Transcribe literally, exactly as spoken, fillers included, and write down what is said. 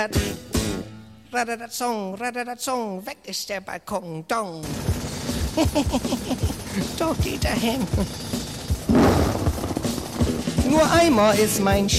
Radadatsong, radadatsong, weg ist der Balkon, dong. Dort geht er hin. Nur einmal ist mein